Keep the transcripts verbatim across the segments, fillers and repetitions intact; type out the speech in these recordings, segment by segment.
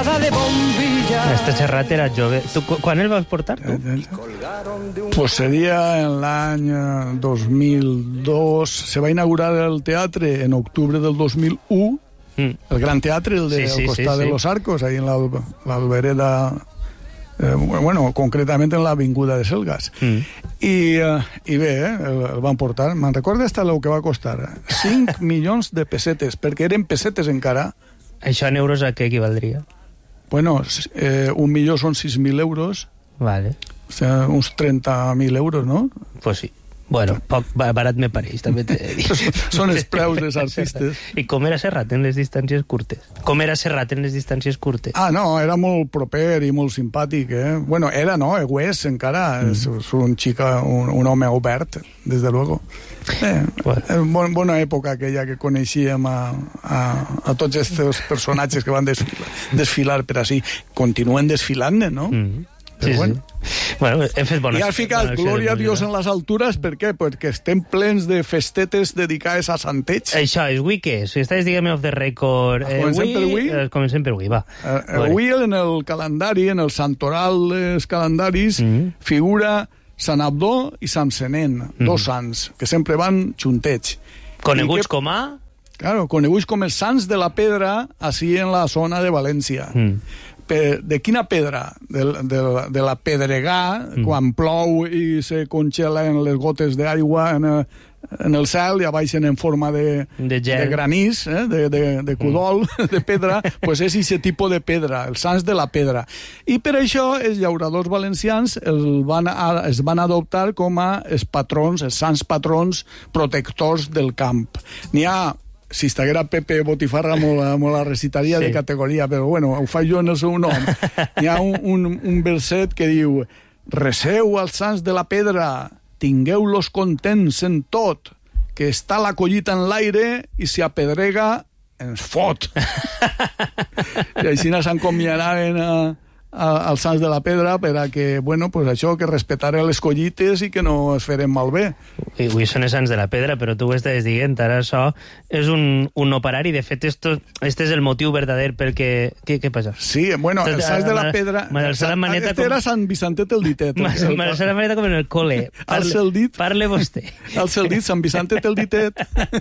plaza de bombillas. Este Serrat era jove. Tu, quan el vas portar, tu? Pues sería en l'any dos mil dos. Se va inaugurar el teatre en octubre del dos mil u, mm. el Gran Teatre, el de, sí, sí, al costat sí, sí. de Los Arcos, ahí en l'Albereda, eh, bueno, concretament en l'avinguda de Selgas. Mm. I, eh, I bé, eh, el, el van portar. Me'n recordo hasta el que va costar. cinc milions de pessetes, perquè eren pessetes encara. Això en euros a què equivaldria? Bueno, eh, un milió són sis mil euros. Vale. O sea, uns trenta mil euros, no? Pues sí. Bueno, poc barat me pareix, també t'he de dir. Són els preus dels artistes. I com era Serrat en les distàncies curtes? Com era Serrat en les distàncies curtes? Ah, no, era molt proper i molt simpàtic, eh? Bueno, era, no? Ho és encara. Mm. És, és un xica, un, un home obert, des de luego. Eh, bueno. bon, bona època aquella que coneixíem a, a, a tots aquests personatges que van desfilar, desfilar per així. Continuen desfilant-ne, no? Mm. Sí, bueno. Sí. Bueno, hem fet bones... I has ficat Gloria a Dios en les altures, per què? Perquè estem plens de festetes dedicades a Santeig. Això és avui què? Si estàs, diguem, off the record... Eh, comencem per avui? Eh, comencem per avui, va. Eh, avui en el calendari, en el santoral dels calendaris, mm -hmm. figura Sant Abdó i Sant Senén, mm -hmm. dos sants, que sempre van juntets. Coneguts que... com a... Claro, coneguts com els sants de la pedra, així en la zona de València. Mm. De quina pedra? De, de, de la pedregà, mm. quan plou i se congelen les gotes d'aigua en, en el cel i baixen en forma de, de, de granís, eh? de, de, de cudol, mm. de pedra, pues és aquest tipus de pedra, els sants de la pedra. I per això els llauradors valencians el van a, es van adoptar com a els patrons, els sants patrons protectors del camp. N'hi ha... Si estiguera Pepe Botifarra me la recitaria sí. de categoria, però bueno, ho faig jo en el seu nom. Hi ha un, un, un verset que diu: reseu als sants de la pedra, tingueu-los contents en tot, que està la collita en l'aire i si apedrega ens fot. I així s'encomiadaven a... als sants de la pedra per a que, bueno, pues això, que respetaren les collites i que no es feren malbé. I avui són els sants de la pedra, però tu ho estàs dient, ara això és un, un operari, de fet, esto, este és el motiu verdader pel que... Què, què passa? Sí, bueno, els sants de la pedra... Este com... era Sant Vicentet el Ditet. M'alça la maneta com en el col·le. Alça el dit. Parle vostè. Alça el dit, Sant Vicentet el Ditet.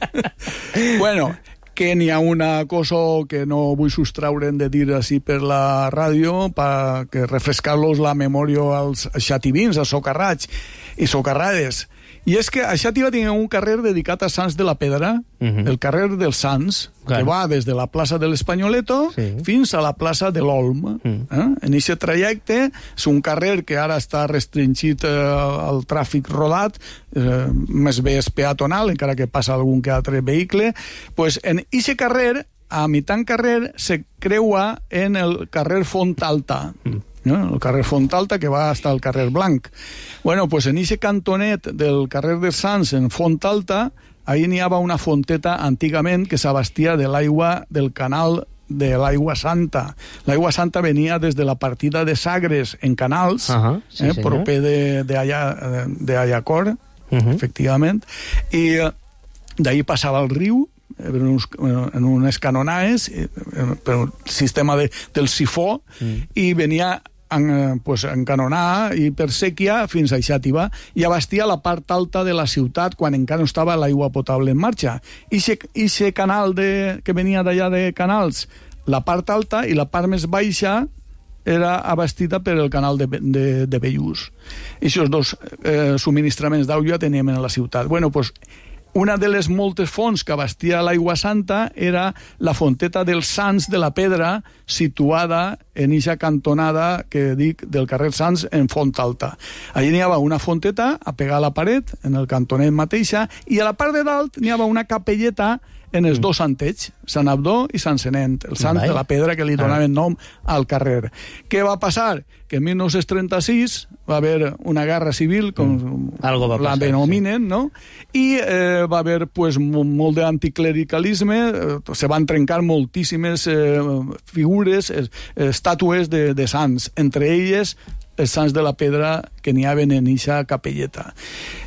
Bueno... que n'hi ha una cosa que no vull sostraure'n de dir així per la ràdio, per refrescar-los la memòria als xativins, als socarrats i socarrades. I és que a Xàtiva tenia un carrer dedicat a Sants de la Pedra, uh -huh. el carrer dels Sants, claro. que va des de la plaça de l'Espanyoleto sí. fins a la plaça de l'Olm. Uh -huh. eh? En aquest trajecte és un carrer que ara està restringit eh, al tràfic rodat, eh, més bé és peatonal, encara que passa algun que altre vehicle. Pues en aquest carrer, a mitjan carrer, se creua en el carrer Font Alta. Uh -huh. ¿no? El carrer Font Alta, que va hasta el carrer Blanc. Bueno, pues en ese cantonet del carrer dels Sants, en Font Alta, ahí n'hi havia una fonteta antigament que s'abastia de l'aigua del canal de l'Aigua Santa. L'Aigua Santa venia des de la partida de Sagres en Canals, uh -huh, sí, eh, proper de, de, allà, de Allacor, uh -huh. efectivament, i eh, d'ahí passava el riu, en, uns, en unes canonaes, per un sistema de, del sifó, mm. i venia en, pues, encanonar i per sèquia fins a Xàtiva i abastia la part alta de la ciutat quan encara no estava l'aigua potable en marxa. I aquest canal de, que venia d'allà de Canals, la part alta i la part més baixa era abastida per el canal de, de, de Bellús. I aquests dos eh, subministraments d'aigua teníem en la ciutat. Bueno, doncs, una de les moltes fonts que abastia l'Aigua Santa era la fonteta dels Sants de la Pedra, situada en eixa cantonada que dic del carrer Sants en Font Alta. Allí n'hi havia una fonteta a pegar a la paret, en el cantonet mateixa, i a la part de dalt n'hi havia una capelleta en els dos santets, Sant Abdó i Sant Senent, el sant de la pedra que li donaven nom al carrer. Què va passar? Que en dinou trenta-sis va haver una guerra civil, com mm. la denominen, sí. no? I eh, va haver pues, molt d'anticlericalisme, eh, se van trencar moltíssimes eh, figures, eh, estàtues de, de sants, entre elles els sants de la pedra que n'hi havia en eixa capelleta.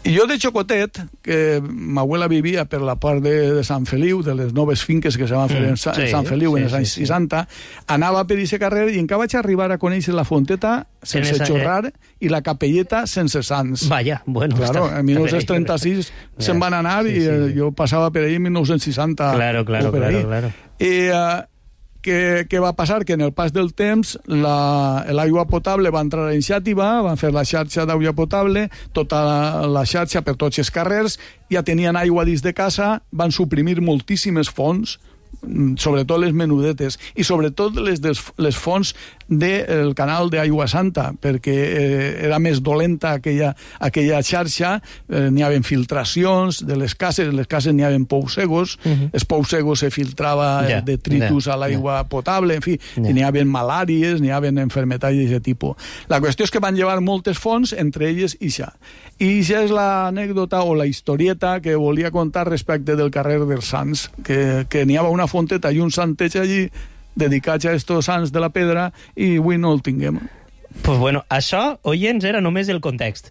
I jo de xocotet, que ma abuela vivia per la part de, de Sant Feliu, de les noves finques que se van fer mm, en, Sa, sí, en Sant Feliu sí, en els anys sí, seixanta, sí. Anava per aquest carrer i encara vaig arribar a conèixer la Fonteta sense esa, xorrar eh? I la Capelleta sense Sants. Vaya, bueno. Claro, està, en mil nou-cents trenta-sis se'n van anar sí, sí, i jo passava per ahí en mil nou-cents seixanta. Claro, claro, claro, claro. I... Uh, Què, què va passar? Que en el pas del temps l'aigua potable va entrar a Xàtiva, van fer la xarxa d'aigua potable, tota la, la xarxa per tots els carrers, ja tenien aigua dins de casa, van suprimir moltíssimes fonts, sobretot les menudetes, i sobretot les, des, les fonts del canal d'Aigua Santa, perquè eh, era més dolenta aquella, aquella xarxa, eh, n'hi havia filtracions de les cases, les cases n'hi havia pous segos, uh -huh. els pous segos se filtrava yeah, detritus yeah, a l'aigua yeah. potable, en fi, yeah. n'hi havia malàries, n'hi havia enfermetats d'aquest tipus. La qüestió és que van llevar moltes fonts, entre elles ixa. I ixa és l'anècdota o la historieta que volia contar respecte del carrer dels Sants, que, que n'hi havia una fonteta i un santeig allí dedicats a estos sants de la pedra i avui no el tinguem. Pues bueno, això, oients, era només el context.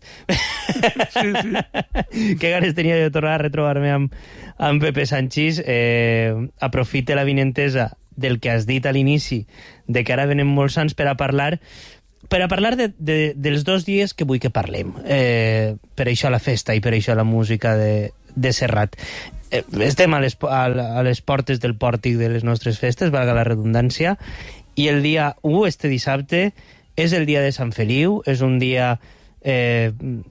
Sí, sí. Que ganes tenia de tornar a retrobar-me amb, amb Pepe Sanchís. Eh, aprofite la vinentesa del que has dit a l'inici, de que ara venen molts sants per a parlar per a parlar de, de, dels dos dies que vull que parlem. Eh, per això la festa i per això la música de, de Serrat. Eh, estem a les, a, a les portes del pòrtic de les nostres festes, valga la redundància, i el dia u, este dissabte, és el dia de Sant Feliu, és un dia eh,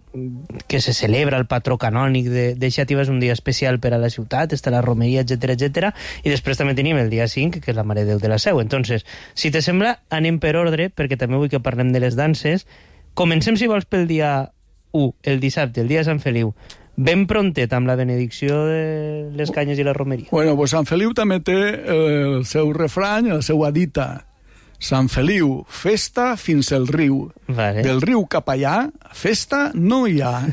que se celebra el patró canònic de, de Xàtiva, és un dia especial per a la ciutat, està la romeria, etcètera, etcètera, i després també tenim el dia cinc, que és la Mare de Déu de la Seu. Entonces, si te sembla, anem per ordre, perquè també vull que parlem de les danses. Comencem, si vols, pel dia u, el dissabte, el dia de Sant Feliu, ben prontet amb la benedicció de les canyes i la romeria. Bueno, pues Sant Feliu també té el seu refrany, la seva dita. Sant Feliu, festa fins al riu. Vale. Del riu cap allà, festa no hi ha.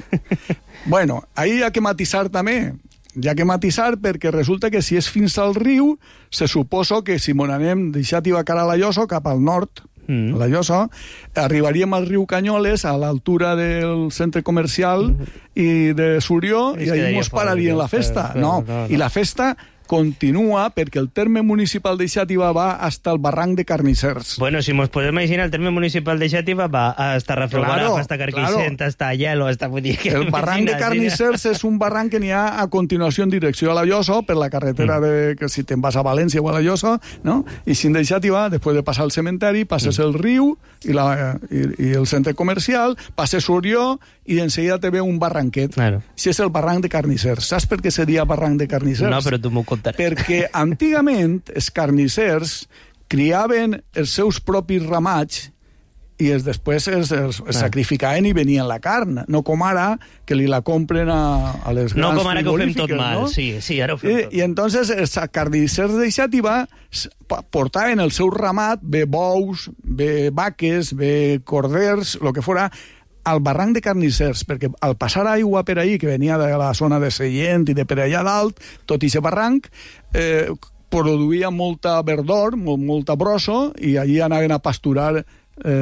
Bueno, ahí hi ha que matisar també. Hi ha que matisar perquè resulta que si és fins al riu, se suposa que si mon anem de Xàtiva cara a la Llosa, cap al nord, mm. la Llosa, arribaríem al riu Canyoles a l'altura del centre comercial mm. i de Surió, i, i ahí mos pararíem la festa. Però, però, no. No, no. I la festa continua perquè el terme municipal de Xàtiva va hasta el barranc de Carnissers. Bueno, si mos podem imaginar, el terme municipal de Xàtiva va hasta Rafelguaraf, claro, hasta Carquixent, claro. hasta Aielo, hasta... El barranc de Carnissers és un barranc que n'hi ha a continuació en direcció a la Llosa, per la carretera mm. de, que si te'n vas a València o a la Llosa, no? I si de Xàtiva, després de passar el cementeri, passes mm. el riu i, la, i, i el centre comercial, passes Surió i en seguida te ve un barranquet. Claro. Si és el barranc de Carnissers. Saps per què seria barranc de Carnissers? No, però tu m'ho contaràs. Perquè antigament els carnissers criaven els seus propis ramats i es, després es, es, es sacrificaven i venien la carn. No com ara, que li la compren a, a les grans frigorífiques. No com ara que ho fem tot mal, no? sí, sí, ara ho fem I, tot. I entonces els carnissers de Xàtiva portaven el seu ramat, bé bous, bé vaques, bé corders, el que fora, al barranc de Carnissers, perquè al passar aigua per ahí, que venia de la zona de Sallent i de per allà dalt, tot i aquest barranc, eh, produïa molta verdor, molt, molta brossa, i allí anaven a pasturar eh,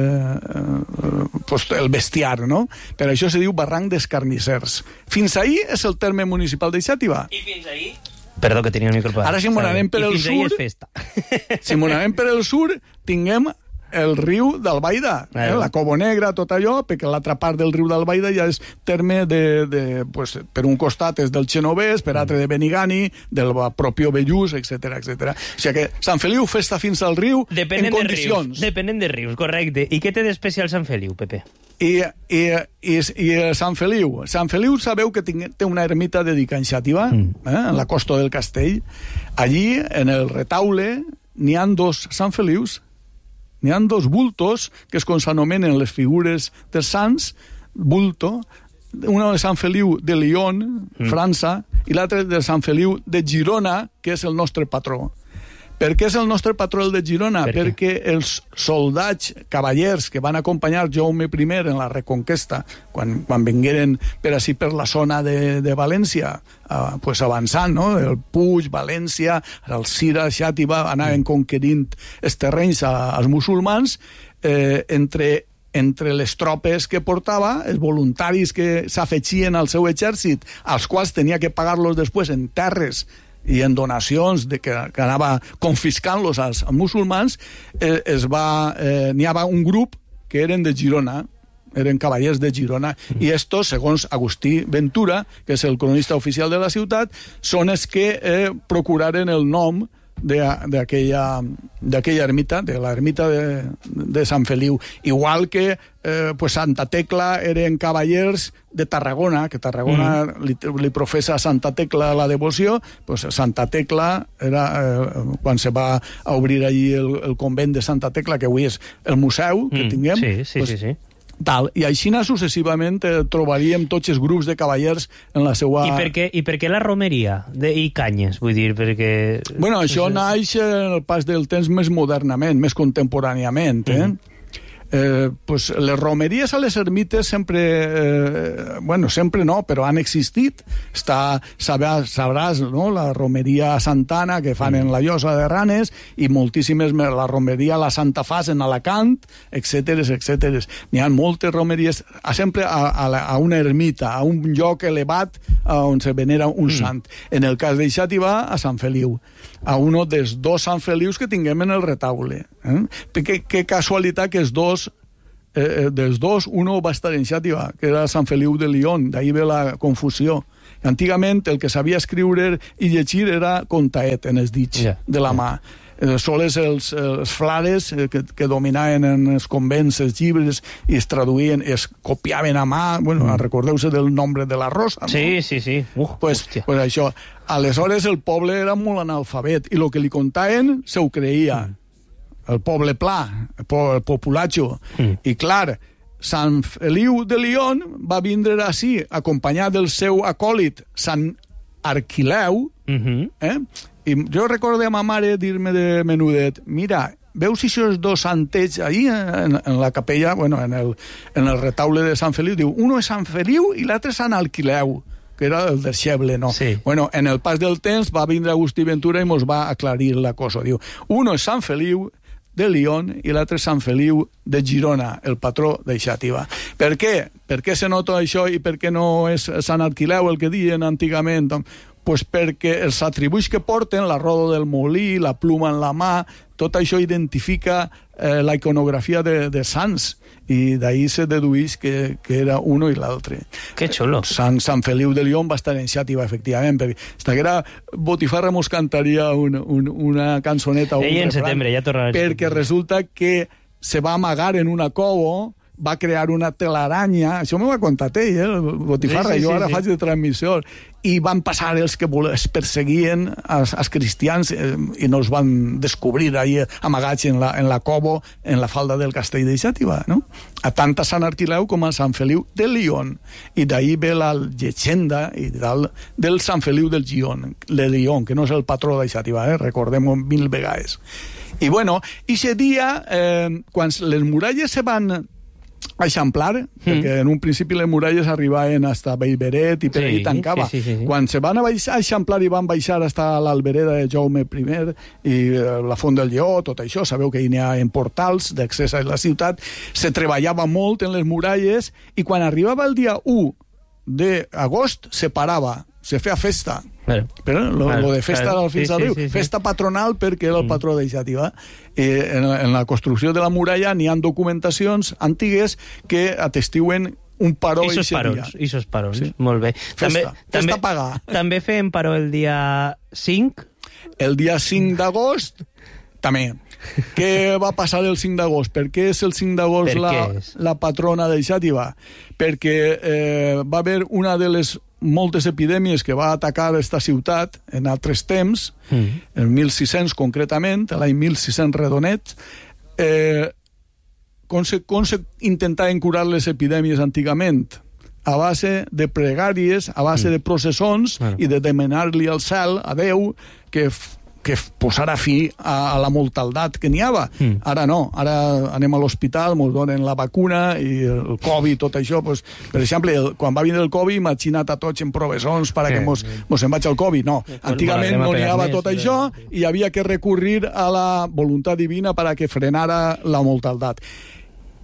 eh, pues el bestiar, no? Per això se diu barranc dels Carnissers. Fins ahí és el terme municipal de Xàtiva. I fins ahí? Perdó, que tenia el micro parat. Ara, si m'on anem per el sur... Si m'on anem per el sur, tinguem el riu d'Albaida, eh? La Cobo Negra, tot allò, perquè l'altra part del riu d'Albaida ja és terme de, de pues, per un costat és del Genovès, per altre de Benigani, del propio Bellús, etcètera, etcètera. O sigui que Sant Feliu, festa fins al riu, depenen en condicions. De rius, depenen de rius, correcte. I què té d'especial Sant Feliu, Pepe? I, i, i, i Sant Feliu. Sant Feliu sabeu que té una ermita dedicada en Xàtiva, mm. eh, en la costa del Castell. Allí, en el retaule, n'hi ha dos Sant Felius. N'hi ha dos bultos, que és com s'anomenen les figures dels sants, bulto, una de Sant Feliu de Lyon, mm. França, i l'altre de Sant Feliu de Girona, que és el nostre patró. Per què és el nostre patró el de Girona? Per Perquè els soldats cavallers que van acompanyar Jaume primer en la Reconquesta, quan, quan vingueren per així per la zona de, de València, uh, pues avançant, no? El Puig, València, Alcira, Xàtiva, anaven conquerint els terrenys als musulmans, eh, entre entre les tropes que portava, els voluntaris que s'afegien al seu exèrcit, als quals tenia que pagar-los després en terres i en donacions de que, que anava confiscant-los als, als musulmans, eh, es va, eh, n'hi havia un grup que eren de Girona, eren cavallers de Girona, mm. i estos, segons Agustí Ventura, que és el cronista oficial de la ciutat, són els que eh, procuraren el nom d'aquella ermita, de l'ermita de, de Sant Feliu. Igual que eh, pues Santa Tecla eren cavallers de Tarragona, que Tarragona mm. li, li professa a Santa Tecla la devoció, pues Santa Tecla era, eh, quan se va a obrir allí el, el convent de Santa Tecla, que avui és el museu que mm. tinguem, sí, sí, pues, sí, sí. Tal. I així successivament eh, trobaríem tots els grups de cavallers en la seva... I per què, i per què la romeria de, i canyes? Vull dir, perquè... Bueno, això no naix en el pas del temps més modernament, més contemporàniament, eh? Mm-hmm. Eh, pues les romeries a les ermites sempre, eh, bueno, sempre no, però han existit. Està, sabràs, sabràs no? La romeria a Santana, que fan mm. en la Llosa de Ranes, i moltíssimes, la romeria a la Santa Fas en Alacant, etcètera, etcètera. N'hi ha moltes romeries, a, sempre a, a, a una ermita, a un lloc elevat on se venera un mm. sant. En el cas d'Eixàtiva, a Sant Feliu, a un dels dos Sant Felius que tinguem en el retaule. Eh? Que, que casualitat que els dos, eh, dels dos, un va estar en Xàtiva, que era Sant Feliu de Lyon, d'ahir ve la confusió. Antigament el que sabia escriure i llegir era contaet en els dits yeah. de la mà. Eh, soles els, els flares eh, que, que dominaven en els convents els llibres i es traduïen, es copiaven a mà, bueno, mm. recordeu-se del nombre de la rosa, no? Sí, sí, sí. Uh, pues, pues això. Aleshores el poble era molt analfabet i el que li contaven se ho creia. Mm. El poble pla, el, po el populatxo. Mm. I clar, Sant Feliu de Lyon va vindre així, acompanyat del seu acòlit, Sant Arquileu, mm-hmm. eh? I jo recordo a ma mare dir-me de menudet, mira, veus aquests dos santets ahí en, en la capella, bueno, en el, en el retaule de Sant Feliu, diu, uno és Sant Feliu i l'altre Sant Arquileu, que era el deixeble, no? Sí. Bueno, en el pas del temps va vindre Agustí Ventura i mos va aclarir la cosa. Diu, uno és Sant Feliu de Lyon i l'altre Sant Feliu de Girona, el patró d'Eixàtiva. Per què? Per què se nota això i per què no és Sant Arquileu el que diuen antigament? Pues perquè els atributs que porten, la roda del molí, la pluma en la mà, tot això identifica eh, la iconografia de, de sants, i d'ahir se deduïs que, que era uno i l'altre. Que xulo. Sant, Sant Feliu de Lyon va estar en Xàtiva, efectivament, perquè estaguera Botifarra mos cantaria un, un, una cançoneta o un refrán, en setembre, ja tornarà. Perquè resulta que se va amagar en una covo, va crear una telaranya, això m'ho ha contat ell, eh, Botifarra, sí, sí, jo ara sí, faig sí. de transmissió, i van passar els que es perseguien als, als cristians eh, i no els van descobrir ahí amagats en la, en la covo, en la falda del castell de Xàtiva, no? A tant a Sant Arquileu com a Sant Feliu de Lyon. I d'ahir ve la llegenda i del, del Sant Feliu del Gion, de Lyon, que no és el patró de Xàtiva, eh? Recordem-ho mil vegades. I bueno, i ese dia, eh, quan les muralles se van eixamplar, mm. perquè en un principi les muralles arribaven fins a Bellveret i per sí, allà tancava. Sí, sí, sí. Quan se van eixamplar i van baixar fins a l'Albereda de Jaume I i la Font del Lleó, tot això, sabeu que hi ha en portals d'accés a la ciutat, se treballava molt en les muralles i quan arribava el dia u d'agost se parava, se feia festa. Claro. Però lo, claro, lo de festa claro. Era al fins sí, al riu. Sí, sí, festa sí. Patronal perquè era el patró d'Eixàtiva. Eh, en, en la construcció de la muralla n'hi ha documentacions antigues que atestiuen un paró i sos parons, i sos parons, sí. Molt bé. Festa, també, festa també, pagar. També fem paró el dia cinc? El dia cinc d'agost, també. Què va passar el cinc d'agost? Per què és el cinc d'agost la, la patrona d'Eixàtiva? Perquè eh, va haver una de les moltes epidèmies que va atacar aquesta ciutat en altres temps, mm. en mil sis-cents concretament, l'any mil sis-cents redonet. Eh, com se, com se intentaven curar les epidèmies antigament? A base de pregàries, a base mm. de processons bueno. I de demanar-li al cel, a Déu, que que posarà fi a, a la mortaldat que n'hi havia. Mm. Ara no, ara anem a l'hospital, ens donen la vacuna i el Covid, tot això. Pues, per exemple, el, quan va vindre el Covid, imagina't a tots en provessons perquè que mos, mos en vaig al Covid. No, antigament no n'hi havia tot això i havia que recurrir a la voluntat divina per a que frenara la mortaldat.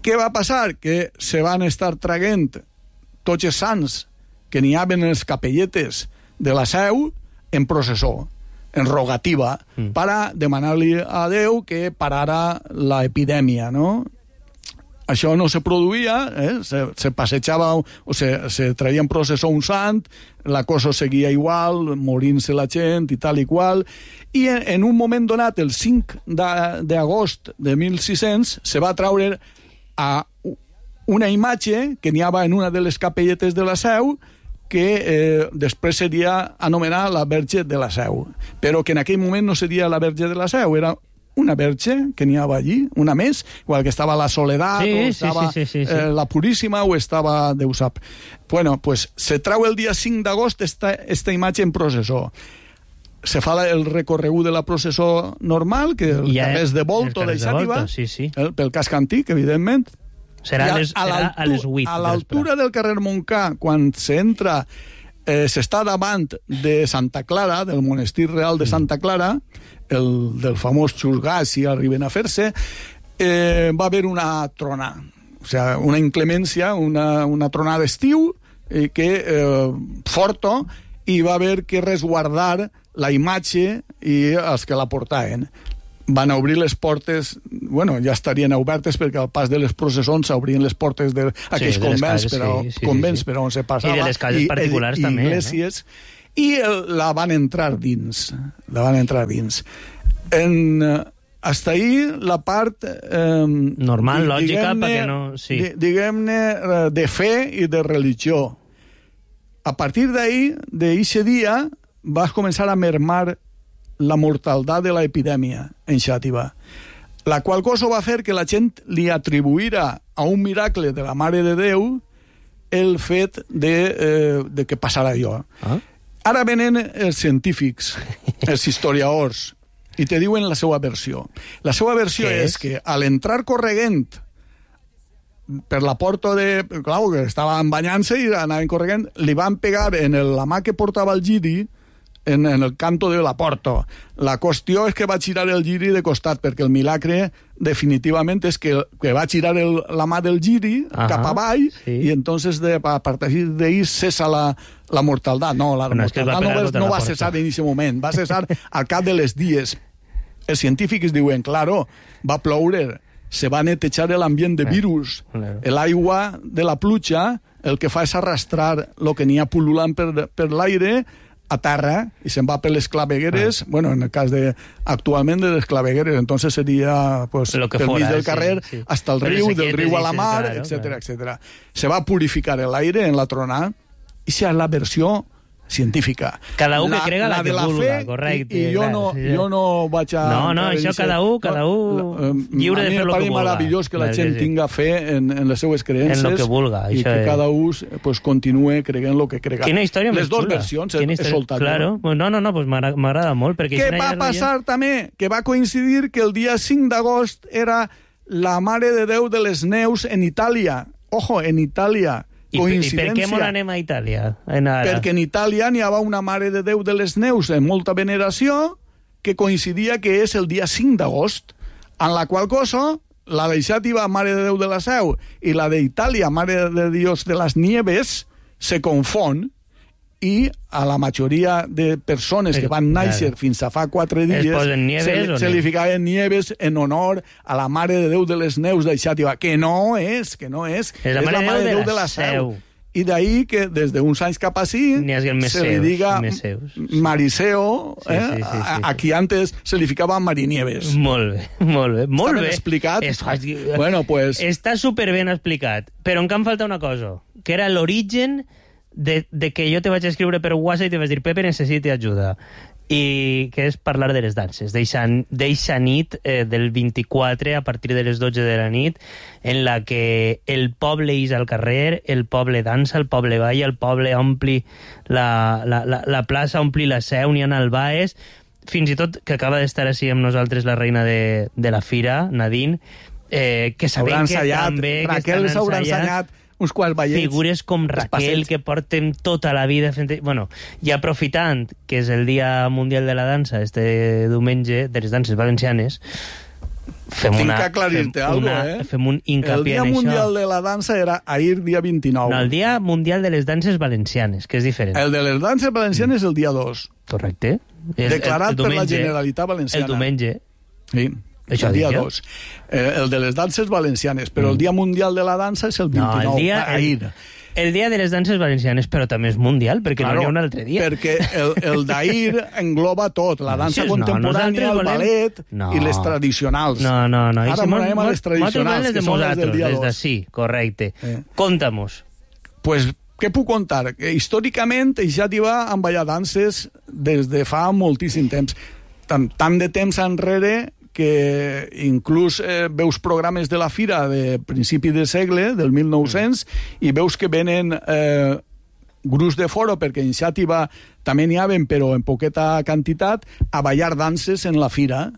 què va passar? Que se van estar traguent tots els sants que n'hi havia en les capelletes de la Seu en processó, en rogativa, mm. per a demanar-li a Déu que parara l'epidèmia, no? Això no se produïa, eh? se, se passejava o se, se traia en processó un sant, la cosa seguia igual, morint-se la gent i tal i qual, i en, en un moment donat, el cinc d'agost de mil sis-cents, se va traure a una imatge que n'hi havia en una de les capelletes de la Seu, que eh, després seria anomenar la Verge de la Seu, però que en aquell moment no seria la Verge de la Seu, era una verge que n'hi havia allí, una més, igual que estava la Soledat, sí, o estava sí, sí, sí, sí. Eh, la Puríssima, o estava Déu sap. Bueno, pues se trau el dia cinc d'agost esta, esta imatge en processó. Se fa el recorregut de la processó normal, que el ja carrers de Volto, de Xàtiva, sí, sí. el, pel casc antic, evidentment. Serà a les, serà a les vuit. A l'altura del carrer Montcà, quan s'entra, eh, s'està davant de Santa Clara, del monestir real de Santa Clara, el del famós xusgàs, si arriben a fer-se, eh, va haver una trona, o sigui, una inclemència, una, una trona d'estiu, eh, que eh, forta, i va haver que resguardar la imatge i els que la portaven. Van obrir les portes, bueno, ja estarien obertes perquè al pas de les processons s'obrien les portes d'aquells sí, convents, però, sí, sí, convents sí, sí. per on se passava. I de les cases particulars i, també. Iglesias, eh? I el, la van entrar dins. La van entrar dins. En, hasta ahí la part... Eh, normal, lògica, perquè no... Sí. Diguem-ne, de fe i de religió. A partir d'ahí, d'eixe dia, vas començar a mermar la mortaldat de l'epidèmia en Xàtiva, la qual cosa va fer que la gent li atribuïra a un miracle de la Mare de Déu el fet de, eh, de que passara allò. Ah? Ara venen els científics, els historiadors, i te diuen la seva versió. La seva versió és? és que a l'entrar correguent per la porta de... Clar, que estaven banyant-se i anaven correguent, li van pegar en el, la mà que portava el giri, En, en el canto de la porta. La qüestió és que va girar el giri de costat, perquè el milagre definitivament és que, que va girar el, la mà del giri uh -huh, cap avall, sí. I entonces de, a partir d'ahí cessa la, la mortaldat. No, la bueno, mortaldat no, va, no va cessar en aquest moment, va cessar al cap de les dies. Els científics diuen, claro, va ploure, se va netejar l'ambient de virus, l'aigua de la pluja el que fa és arrastrar el que n'hi ha pul·lulant per, per l'aire a terra, i se'n va per les clavegueres, ah. bueno, en el cas de, actualment de les clavegueres, entonces seria pues, pel mig del carrer, sí, sí. hasta el riu, del riu a la mar, claro, etcètera, claro. etcètera. Se va purificar l'aire en la tronada, i esa és la versió científica. Cada un que crega la, la que vulga, correcte. I, i jo, no, jo no vaig a... No, no, això cada un, cada un lliure de fer el que vulga. A mi em pareix meravellós que la gent tinga fe en, en les seues creences, en lo que vulga, i que és. cada un pues, continue creient el que crega. Quina història les més dues xula. versions he, he soltat. Claro. No, no, no, pues m'agrada molt. Perquè què va passar també? Que va coincidir que el dia cinc d'agost era la Mare de Déu de les Neus en Itàlia. Ojo, en Itàlia. I, I per què molt anem a Itàlia? En Perquè en Itàlia n'hi havia una Mare de Déu de les Neus en molta veneració que coincidia que és el dia cinc d'agost, en la qual cosa la de Xàtiva, Mare de Déu de la Seu, i la d'Itàlia, Mare de Dios de las Nieves, se confon, i a la majoria de persones que van néixer claro. fins a fa quatre dies se, se li ficaven Nieves en honor a la Mare de Déu de les Neus de Xàtiva, que no és, que no és, és la Mare, és la Mare de Déu de la Seu. I d'ahir que des d'uns anys cap així se li diga Mariseo, sí, eh? sí, sí, sí, sí. a qui antes se li ficava Marinieves. Molt bé, molt bé. Molt Està bé. ben explicat? Es... Bueno, pues... Està superben explicat, però encara em falta una cosa, que era l'origen De, de que jo te vaig escriure per WhatsApp i te vaig dir, Pepe, necessite ajuda. I que és parlar de les danses, d'eixa nit eh, del vint-i-quatre a partir de les dotze de la nit, en la que el poble ix al carrer, el poble dansa, el poble balla, el poble ompli la, la, la, la plaça, ompli la Seu, n'hi ha albaes, fins i tot que acaba d'estar així amb nosaltres la reina de, de la fira, Nadine, eh, que sabem que també... Raquel s'haurà ensanyat uns quants ballets. Figures com Raquel, que porten tota la vida fent... Bueno, i aprofitant que és el Dia Mundial de la Dansa, este diumenge, de les danses valencianes, Fem Tinc una, que aclarir-te fem alguna una, cosa, eh? Fem un hincapié El Dia en Mundial això. de la Dansa era ahir, dia vint-i-nou. No, el Dia Mundial de les Danses Valencianes, que és diferent. El de les danses valencianes és el dia dos. Correcte. És Declarat el, el per la diumenge, Generalitat Valenciana. El diumenge. Sí, Això el dia dic jo. dos. Eh, el de les danses valencianes, però mm. el Dia Mundial de la Dansa és el vint-i-nou, no, el dia, ahir. El, el Dia de les Danses Valencianes, però també és mundial, perquè claro, no hi ha un altre dia. Perquè el, el d'ahir engloba tot, la dansa no, contemporània, el volem... ballet no. i les tradicionals. No, no, no. Ara anem a les tradicionals, que són les del dia dos. Des de sí, correcte. Eh. Conta-mos. Pues, què puc contar? Que històricament, Eixàtiva han ballat danses des de fa moltíssim temps. Tant, tant de temps enrere que inclús eh, veus programes de la Fira de principi de segle, del mil nou-cents, mm. i veus que venen eh, grups de foro, perquè en Xàtiva també n'hi haven, però en poqueta quantitat, a ballar danses en la Fira.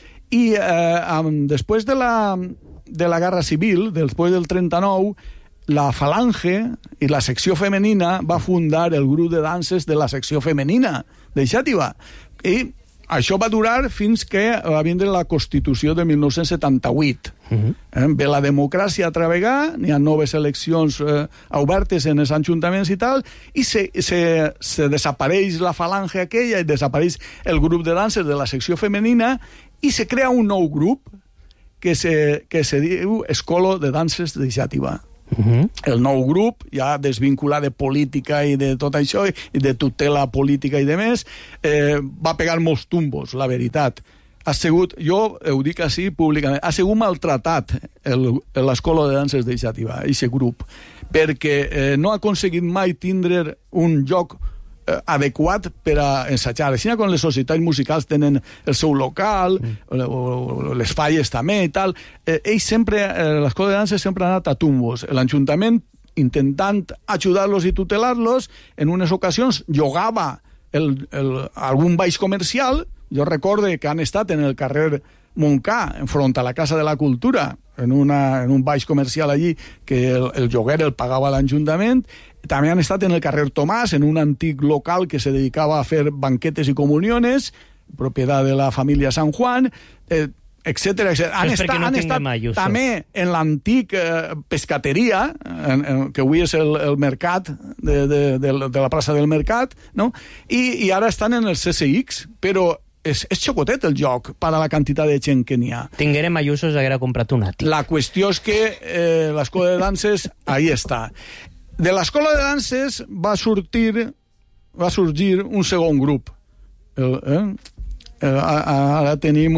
I eh, amb, després de la, de la Guerra Civil, després del trenta-nou, la Falange i la secció femenina va fundar el grup de danses de la secció femenina de Xàtiva. I això va durar fins que va vindre la Constitució de mil nou-cents setanta-vuit. Uh-huh. eh, ve la democràcia a travegar, n'hi ha noves eleccions eh, obertes en els ajuntaments i tal, i se, se, se desapareix la falange aquella i desapareix el grup de danses de la secció femenina i se crea un nou grup que se, que se diu Escola de Danses de Xàtiva. Uh-huh. El nou grup, ja desvinculat de política i de tot això, i de tutela política i de més, eh, va pegar molts tumbos, la veritat. Ha sigut, jo ho dic així públicament, ha sigut maltratat l'Escola de Danses de Xàtiva, aquest grup, perquè eh, no ha aconseguit mai tindre un lloc eh, adequat per a ensajar. Així quan les societats musicals tenen el seu local, mm. o, o les falles també i tal, eh, ells sempre, eh, l'Escola de Danses sempre ha anat a tumbos. L'Ajuntament, intentant ajudar-los i tutelar-los, en unes ocasions llogava el, el, algun baix comercial. Jo recorde que han estat en el carrer Montcà, enfront a la Casa de la Cultura, en, una, en un baix comercial allí, que el, el lloguer el pagava l'Ajuntament. També han estat en el carrer Tomàs, en un antic local que se dedicava a fer banquetes i comuniones, propietat de la família San Juan, eh, etcètera, etcètera. Han estat, no han estat també en l'antic eh, pescateria, en, en, que avui és el, el mercat de, de, de, de la plaça del Mercat, no? I, i ara estan en el C C X, però és, és xocotet el joc per a la quantitat de gent que n'hi ha. Tinguérem Ayusos haguera comprat un àtic. La qüestió és que eh, l'Escola de Danses ahí està. De l'Escola de Danses va sortir va sorgir un segon grup. El, eh? El, ara tenim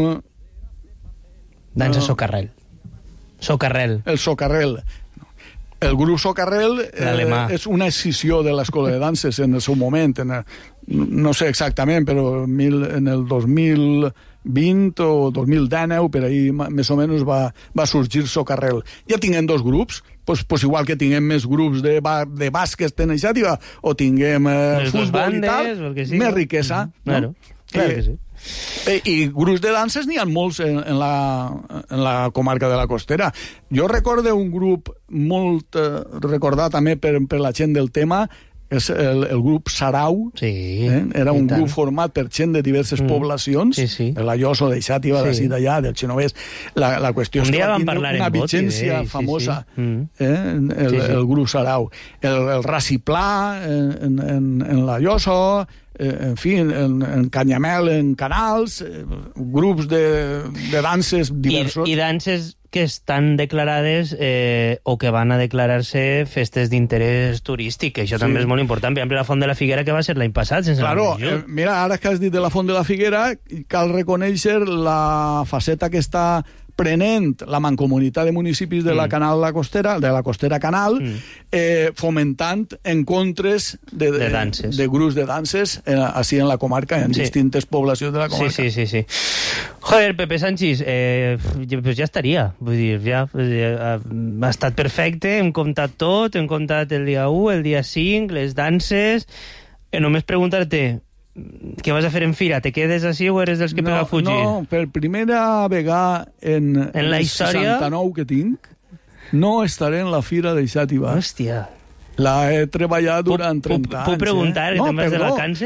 Dansa uh, Socarrel. Socarrel. El Socarrel. El grup Socarrel eh, és una escissió de l'Escola de Danses en el seu moment, en el, no sé exactament, però mil, en el dos mil vint o dos mil dinou, per ahí més o menys va, va sorgir Socarrel. Ja tinguem dos grups, pues, pues igual que tinguem més grups de, de bàsquet en Xàtiva, o tinguem eh, futbol i tal, sí, més riquesa. Mm-hmm. Claro, no? Claro que sí. Eh, I grups de danses n'hi ha molts en, en, la, en la comarca de la Costera. Jo recordo un grup molt eh, recordat també per, per la gent del tema, és el, el grup Sarau. Sí, eh? Era un grup format per gent de diverses mm. poblacions, sí, sí. de la Llosa, de Xàtiva, sí. d'ací d'allà, del Genovès. La, la qüestió un és que va tindre una vigència sí, famosa, sí, sí. Eh? El, sí, sí. el grup Sarau. El, el Raciplà en, en, en la Llosa, en fi, en, en Canyamel, en Canals, eh, grups de, de danses diversos. I, i danses que estan declarades eh, o que van a declarar-se festes d'interès turístic, que això sí. també és molt important. Per exemple, la Font de la Figuera, que va ser l'any passat, sense claro, eh, mira, ara que has dit de la Font de la Figuera, cal reconèixer la faceta que està prenent la mancomunitat de municipis de la Canal la Costera, de la Costera Canal, mm. eh, fomentant encontres de, de, de, de grups de danses eh, així en la comarca, en sí. distintes poblacions de la comarca. Sí, sí, sí. sí. Joder, Pepe Sanchis, eh, pues ja estaria. Vull dir, ja, ja ha estat perfecte, hem comptat tot, hem comptat el dia u, el dia cinc, les danses. Eh, només preguntar-te, què vas a fer en fira? Te quedes així o eres dels que no, pega a fugir? No, per primera vegada en, en la història seixanta-nou que tinc, no estaré en la fira de Xàtiva. Hòstia. La he treballat durant trenta puc, anys. Puc preguntar, eh? que no, te'n vas de vacances?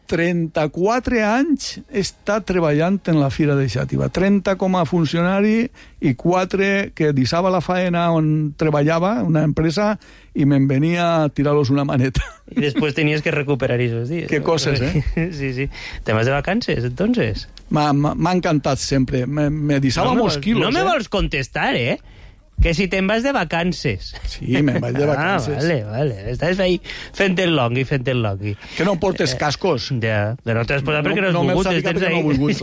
trenta-quatre anys he estat treballant en la Fira de Xàtiva. trenta com a funcionari i quatre que deixava la faena on treballava, una empresa, i me'n venia a tirar-los una maneta. Y después tenías que recuperar esos días. Qué cosas, ¿eh? Sí, sí. ¿Te vas de vacances, entonces? M'ha encantat sempre. Me, me deixava no molts me, quilos. No me eh? vols contestar, eh? Que si te'n vas de vacances. Sí, me'n vaig de vacances. Ah, vale, vale. Estàs ahí fent el longui, fent el longui. Que no portes cascos. Ja, que no t'has posat No, perquè no has no volgut. me'ls ha ficat perquè no he volgut,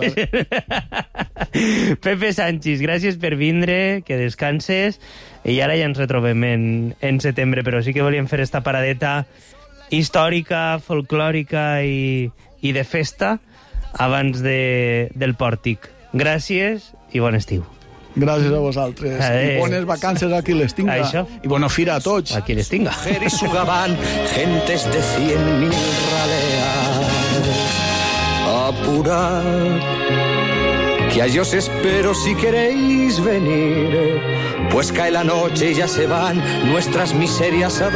Pepe Sanchis, gràcies per vindre, que descanses, i ara ja ens retrobem en, en setembre, però sí que volíem fer esta paradeta històrica, folclòrica i, i de festa abans de, del pòrtic. Gràcies i bon estiu. Gràcies a vosaltres. Adeu. I bones vacances a qui les tinga. Això. I bona fira a tots. Aquí les tinga. Y su gabán, gentes de cien mil raleas. Apurad, que a yo os espero si queréis venir, pues cae la noche y ya se van nuestras miserias a